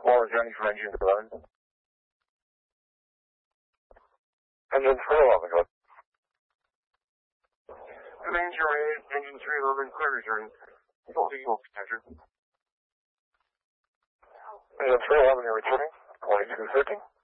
call is Johnny from Engine 11. Engine 311, go ahead. Main 08, Engine 311, clear return. Signal detector. Engine 311, you're returning. 2213.